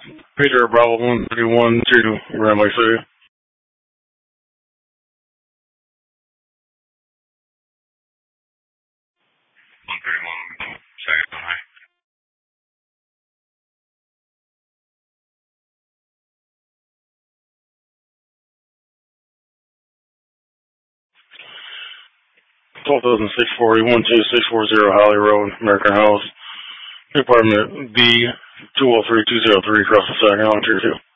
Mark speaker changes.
Speaker 1: Peter Bravo 131 to Grand Lake City.
Speaker 2: 131, second high.
Speaker 1: $12,640, Holly Road, American House, Department B 203-203, across the second on Tier 2.